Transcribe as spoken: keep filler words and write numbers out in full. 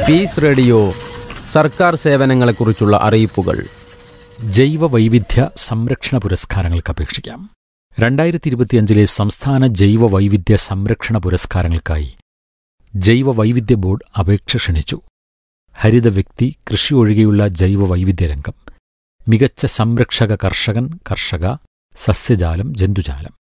Piece radio സർക്കാർ സേവനങ്ങളെക്കുറിച്ചുള്ള അറിയിപ്പുകൾ. ജൈവ വൈവിധ്യ സംരക്ഷണ പുരസ്കാരങ്ങൾക്ക് അപേക്ഷിക്കാം. രണ്ടായിരത്തി ഇരുപത്തിയഞ്ചിലെ സംസ്ഥാന ജൈവ വൈവിധ്യ സംരക്ഷണ പുരസ്കാരങ്ങൾക്കായി ജൈവ വൈവിധ്യ ബോർഡ് അപേക്ഷ ക്ഷണിച്ചു. ഹരിത വ്യക്തി, കൃഷി ഒഴികെയുള്ള ജൈവ വൈവിധ്യ രംഗം, മികച്ച സംരക്ഷക കർഷകൻ, കർഷക, സസ്യജാലം, ജന്തുജാലം